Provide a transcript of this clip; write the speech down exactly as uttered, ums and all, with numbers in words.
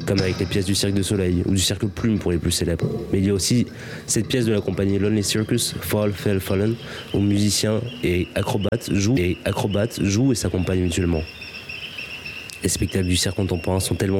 comme avec les pièces du Cirque du Soleil ou du Cirque Plume pour les plus célèbres. Mais il y a aussi cette pièce de la compagnie Lonely Circus, Fall, Fell, Fallen, où musiciens et acrobates jouent et acrobates jouent et s'accompagnent mutuellement. Les spectacles du cirque contemporain sont tellement